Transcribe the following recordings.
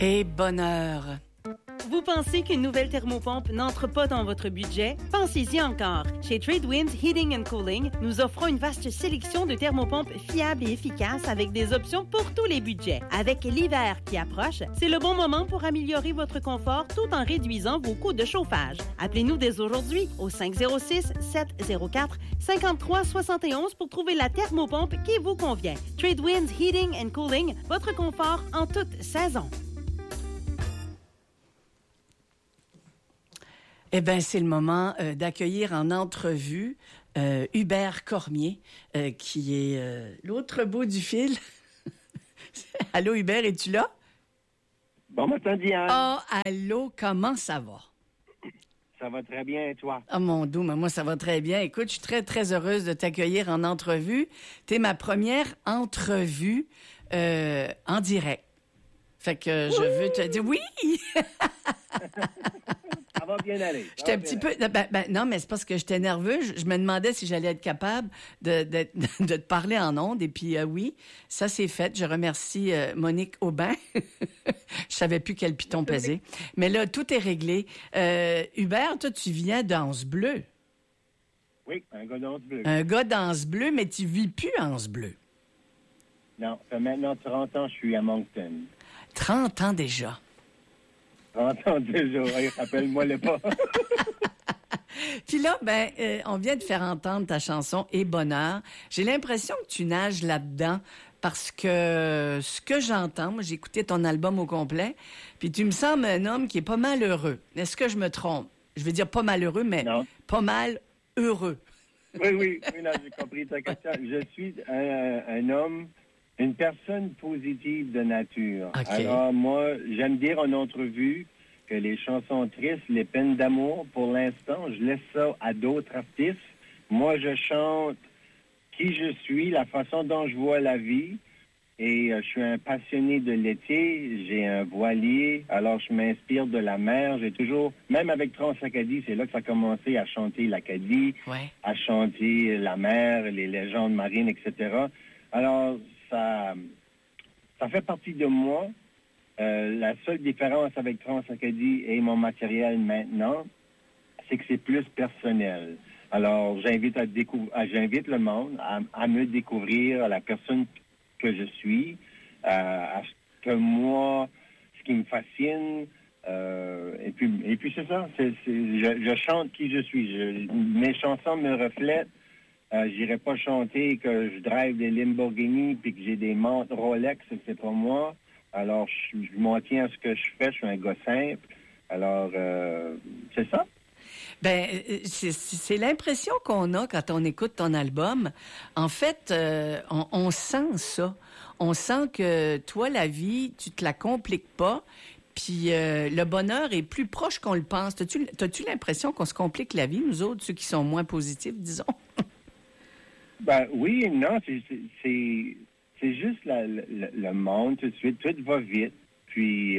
Et bonheur. Vous pensez qu'une nouvelle thermopompe n'entre pas dans votre budget? Pensez-y encore. Chez Tradewinds Heating and Cooling, nous offrons une vaste sélection de thermopompes fiables et efficaces avec des options pour tous les budgets. Avec l'hiver qui approche, c'est le bon moment pour améliorer votre confort tout en réduisant vos coûts de chauffage. Appelez-nous dès aujourd'hui au 506-704-5371 pour trouver la thermopompe qui vous convient. Tradewinds Heating and Cooling, votre confort en toute saison. Eh bien, c'est le moment d'accueillir en entrevue Hubert Cormier, qui est l'autre bout du fil. Allô, Hubert, es-tu là? Bon matin, Diane. Oh, allô, comment ça va? Ça va très bien, et toi? Ah, mon doux, mais moi, ça va très bien. Écoute, je suis très, très heureuse de t'accueillir en entrevue. T'es ma première entrevue en direct. Fait que je veux te dire oui! Ça va bien aller. J'étais un petit peu... non, mais c'est parce que j'étais nerveux. Je me demandais si j'allais être capable de te parler en ondes. Et puis, oui, ça, c'est fait. Je remercie Monique Aubin. Je savais plus quel piton peser. Mais là, tout est réglé. Hubert, toi, tu viens d'Anse Bleu. Oui, un gars d'Anse Bleu. Un gars d'Anse Bleu, mais tu vis plus à Anse Bleu. Non, ça fait maintenant 30 ans que je suis à Moncton. 30 ans déjà. 30 ans déjà, oui, rappelle-moi-le pas. Puis là, on vient de faire entendre ta chanson « Et bonheur ». J'ai l'impression que tu nages là-dedans parce que ce que j'entends, moi, j'ai écouté ton album au complet, puis tu me sembles un homme qui est pas mal heureux. Est-ce que je me trompe? Je veux dire pas malheureux, mais non. Pas mal heureux. Oui, non, j'ai compris ta question. Je suis un homme... une personne positive de nature. Okay. Alors, moi, j'aime dire en entrevue que les chansons tristes, les peines d'amour, pour l'instant, je laisse ça à d'autres artistes. Moi, je chante qui je suis, la façon dont je vois la vie. Et je suis un passionné de l'été. J'ai un voilier. Alors, je m'inspire de la mer. J'ai toujours, même avec Transacadie, c'est là que ça a commencé à chanter l'Acadie, à chanter la mer, les légendes marines, etc. Alors, ça fait partie de moi. La seule différence avec Transacadie et mon matériel maintenant, c'est que c'est plus personnel. Alors, j'invite le monde à me découvrir, à la personne que je suis, à ce que moi, ce qui me fascine. Et puis c'est ça. Je chante qui je suis. Mes chansons me reflètent. J'irai pas chanter que je drive des Lamborghini puis que j'ai des montres Rolex, c'est pas moi. Alors, je m'en tiens à ce que je fais. Je suis un gars simple. Alors, c'est ça. C'est l'impression qu'on a quand on écoute ton album. En fait, on sent ça. On sent que toi, la vie, tu te la compliques pas. Puis le bonheur est plus proche qu'on le pense. T'as-tu l'impression qu'on se complique la vie, nous autres, ceux qui sont moins positifs, disons? Oui, non, c'est juste le monde tout de suite. Tout va vite. Puis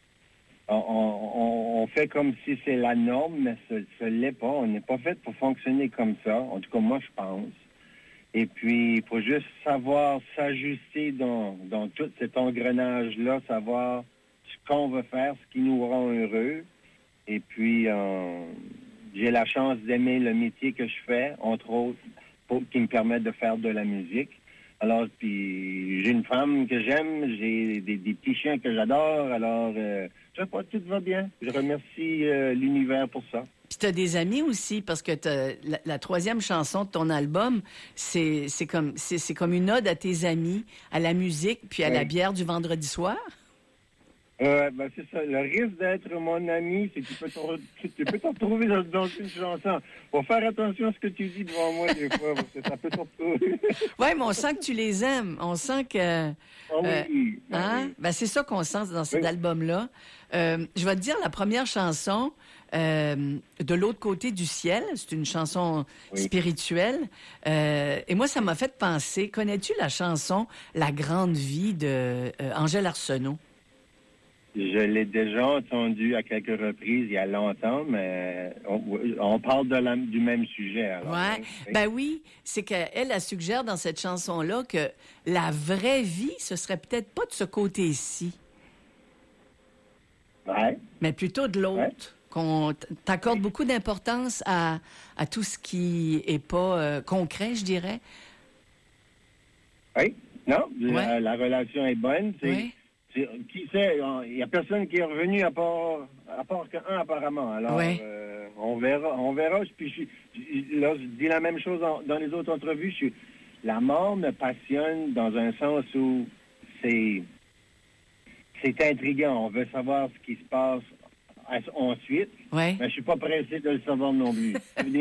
on fait comme si c'est la norme, mais ce l'est pas. On n'est pas fait pour fonctionner comme ça. En tout cas, moi, je pense. Et puis, il faut juste savoir s'ajuster dans tout cet engrenage-là, savoir ce qu'on veut faire, ce qui nous rend heureux. Et puis, j'ai la chance d'aimer le métier que je fais, entre autres, qui me permet de faire de la musique. Alors, puis j'ai une femme que j'aime, j'ai des petits chiens que j'adore. Alors, je sais pas, tout va bien. Je remercie l'univers pour ça. Puis t'as des amis aussi, parce que la troisième chanson de ton album, c'est comme une ode à tes amis, à la musique, puis à la bière du vendredi soir. C'est ça. Le risque d'être mon ami, c'est que tu peux t'en retrouver dans une chanson. Faut faire attention à ce que tu dis devant moi des fois, parce que ça peut t'en retrouver. Oui, mais on sent que tu les aimes. On sent que... oui. C'est ça qu'on sent dans cet album-là. Je vais te dire, la première chanson, De l'autre côté du ciel, c'est une chanson spirituelle. Et moi, ça m'a fait penser, connais-tu la chanson La grande vie de Angèle Arsenault? Je l'ai déjà entendu à quelques reprises il y a longtemps, mais on parle du même sujet. Alors, oui, c'est qu'elle suggère dans cette chanson-là que la vraie vie, ce serait peut-être pas de ce côté-ci. Mais plutôt de l'autre. Qu'on t'accorde beaucoup d'importance à tout ce qui est pas concret, je dirais. Oui, non, la relation est bonne. Oui. Qui sait, il n'y a personne qui est revenu à part qu'un apparemment. Alors, on verra. Puis là, je dis la même chose dans les autres entrevues. La mort me passionne dans un sens où c'est intriguant. On veut savoir ce qui se passe ensuite. Ouais. Mais je suis pas pressé de le savoir non plus.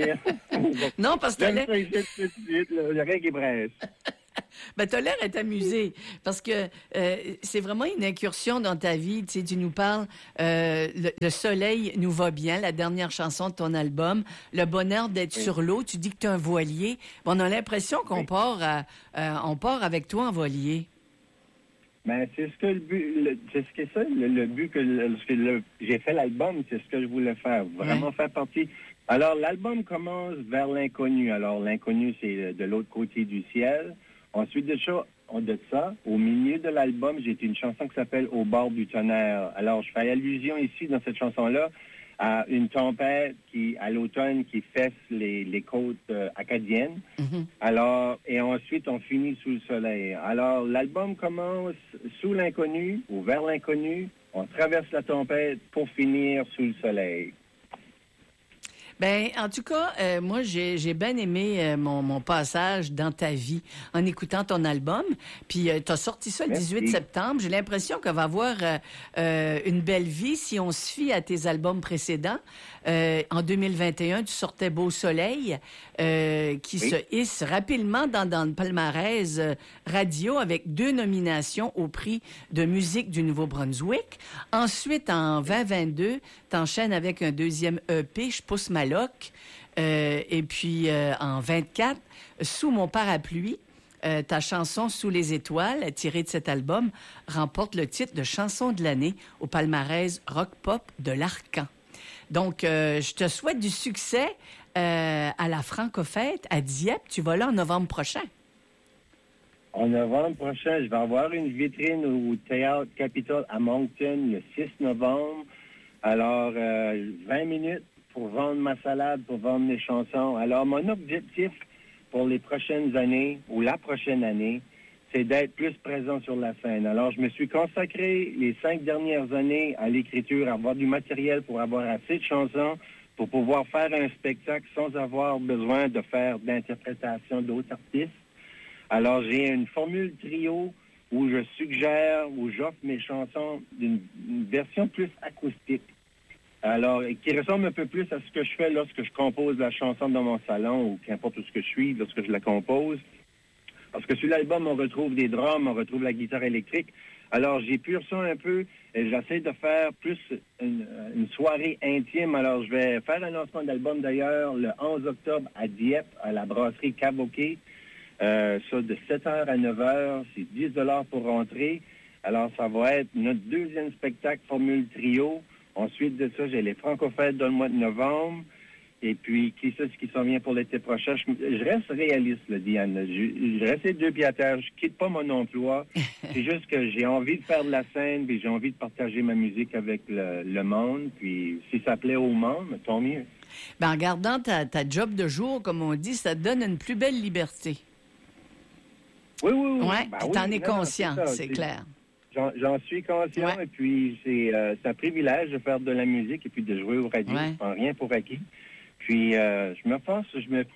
Non, parce que il n'y a rien qui presse. Ben, t'as l'air d'être amusé parce que c'est vraiment une incursion dans ta vie. Tu sais, tu nous parles Le soleil nous va bien, la dernière chanson de ton album, Le bonheur d'être sur l'eau. Tu dis que tu es un voilier. Bon, on a l'impression qu'on part avec toi en voilier. Ben, c'est ce que le but, le but que j'ai fait l'album, c'est ce que je voulais faire, vraiment faire partie. Alors, l'album commence vers l'inconnu. Alors, l'inconnu, c'est de l'autre côté du ciel. Ensuite de ça, au milieu de l'album, j'ai une chanson qui s'appelle Au bord du tonnerre. Alors, je fais allusion ici, dans cette chanson-là, à une tempête à l'automne, qui fesse les côtes acadiennes. Mm-hmm. Alors, et ensuite, on finit sous le soleil. Alors, l'album commence sous l'inconnu ou vers l'inconnu. On traverse la tempête pour finir sous le soleil. Ben, en tout cas, moi, j'ai bien aimé mon passage dans ta vie en écoutant ton album. Puis, tu as sorti ça le 18 septembre. J'ai l'impression qu'elle va avoir une belle vie si on se fie à tes albums précédents. En 2021, tu sortais Beau Soleil, qui se hisse rapidement dans le palmarès radio avec 2 nominations au prix de musique du Nouveau-Brunswick. Ensuite, en 2022, t'enchaînes avec un deuxième EP, Je pousse ma loque. Et puis, en 24, Sous mon parapluie, ta chanson Sous les étoiles, tirée de cet album, remporte le titre de chanson de l'année au palmarès rock-pop de l'Arcan. Donc, je te souhaite du succès à la Francofête à Dieppe. Tu vas là en novembre prochain. En novembre prochain, je vais avoir une vitrine au Théâtre Capitole à Moncton le 6 novembre. Alors, 20 minutes pour vendre ma salade, pour vendre mes chansons. Alors, mon objectif pour les prochaines années ou la prochaine année, c'est d'être plus présent sur la scène. Alors, je me suis consacré les 5 dernières années à l'écriture, à avoir du matériel pour avoir assez de chansons, pour pouvoir faire un spectacle sans avoir besoin de faire d'interprétation d'autres artistes. Alors, j'ai une formule trio où je suggère, où j'offre mes chansons d'une version plus acoustique. Alors, qui ressemble un peu plus à ce que je fais lorsque je compose la chanson dans mon salon ou qu'importe où ce que je suis, lorsque je la compose. Parce que sur l'album, on retrouve des drums, on retrouve la guitare électrique. Alors, j'épure ça un peu et j'essaie de faire plus une soirée intime. Alors, je vais faire un lancement d'album d'ailleurs le 11 octobre à Dieppe, à la brasserie Cavoquet. Ça, de 7h à 9h, c'est 10 $ pour rentrer. Alors, ça va être notre deuxième spectacle Formule Trio. Ensuite de ça, j'ai les Francofêtes dans le mois de novembre. Et puis, qui sait ce qui s'en vient pour l'été prochain? Je reste réaliste, là, Diane. Je reste les 2 pieds à terre. Je quitte pas mon emploi. C'est juste que j'ai envie de faire de la scène, puis j'ai envie de partager ma musique avec le monde. Puis, si ça plaît au monde, tant mieux. Ben, en regardant ta job de jour, comme on dit, ça te donne une plus belle liberté. Oui. Ouais, ben, puis t'en es conscient, c'est clair. J'en suis conscient, et puis c'est un privilège de faire de la musique et puis de jouer au radio. Je prends rien pour acquis. Puis je me force,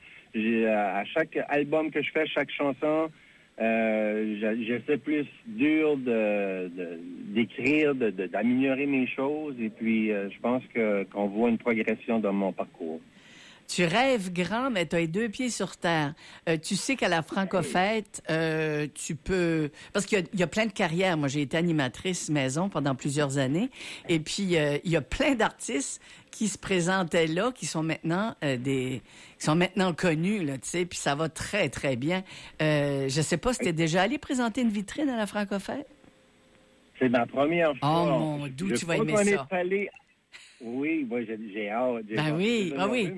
à chaque album que je fais, chaque chanson, j'essaie plus dur d'écrire, d'améliorer mes choses, et puis je pense qu'on voit une progression dans mon parcours. Tu rêves grand, mais tu as les 2 pieds sur terre. Tu sais qu'à la Francofête, tu peux... Parce qu'il y a plein de carrières. Moi, j'ai été animatrice maison pendant plusieurs années. Et puis, il y a plein d'artistes qui se présentaient là, qui sont maintenant connus, là, tu sais. Puis ça va très, très bien. Je sais pas si tu es déjà allé présenter une vitrine à la Francofête? C'est ma première fois. Oh, mon Dieu, tu vas aimer ça. Oui, moi, j'ai hâte. Oui.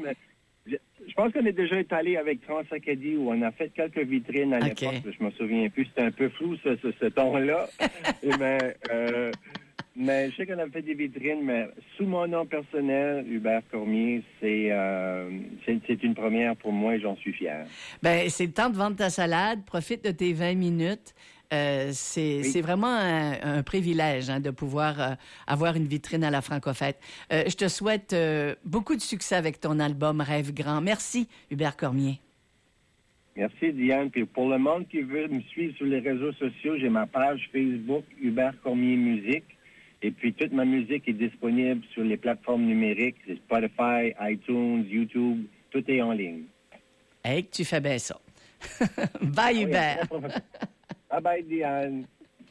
Je pense qu'on est déjà allé avec Trans-Acadie où on a fait quelques vitrines à l'époque. Je me souviens plus. C'était un peu flou, ce ton-là. Mais je sais qu'on a fait des vitrines, mais sous mon nom personnel, Hubert Cormier, c'est une première pour moi et j'en suis fier. Ben, c'est le temps de vendre ta salade. Profite de tes 20 minutes. C'est vraiment un privilège de pouvoir avoir une vitrine à la Francofête. Je te souhaite beaucoup de succès avec ton album Rêve grand. Merci, Hubert Cormier. Merci, Diane. Puis pour le monde qui veut me suivre sur les réseaux sociaux, j'ai ma page Facebook Hubert Cormier Musique. Et puis toute ma musique est disponible sur les plateformes numériques, c'est Spotify, iTunes, YouTube, tout est en ligne. Hey, tu fais bien ça. Bye, Hubert. Bye, Diane.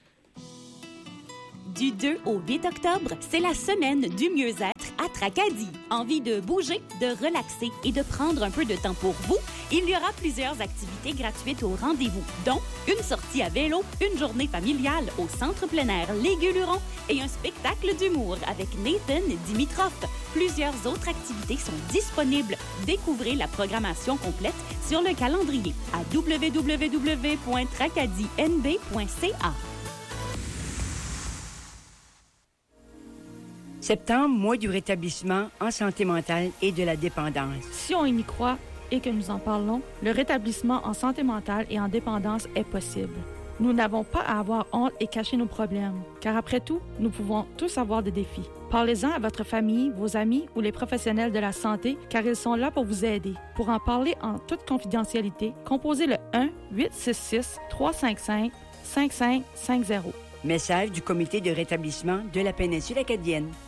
Du 2 au 8 octobre, c'est la semaine du mieux-être à Tracadie. Envie de bouger, de relaxer et de prendre un peu de temps pour vous? Il y aura plusieurs activités gratuites au rendez-vous, dont une sortie à vélo, une journée familiale au centre plein air Les Gueulerons et un spectacle d'humour avec Nathan Dimitrov. Plusieurs autres activités sont disponibles. Découvrez la programmation complète sur le calendrier à www.tracadienb.ca. Septembre, mois du rétablissement en santé mentale et de la dépendance. Si on y croit et que nous en parlons, le rétablissement en santé mentale et en dépendance est possible. Nous n'avons pas à avoir honte et cacher nos problèmes, car après tout, nous pouvons tous avoir des défis. Parlez-en à votre famille, vos amis ou les professionnels de la santé, car ils sont là pour vous aider. Pour en parler en toute confidentialité, composez le 1-866-355-5550. Message du Comité de rétablissement de la péninsule acadienne.